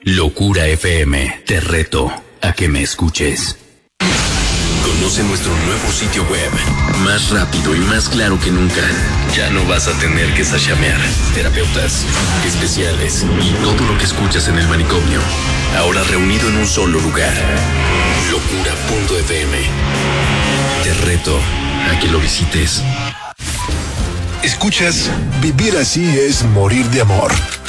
Locura FM, te reto a que me escuches. Conoce nuestro nuevo sitio web, más rápido y más claro que nunca. Ya no vas a tener que sashamear. Terapeutas, especiales y todo lo que escuchas en el manicomio. Ahora reunido en un solo lugar. Locura.fm. Te reto a que lo visites. Escuchas, vivir así es morir de amor.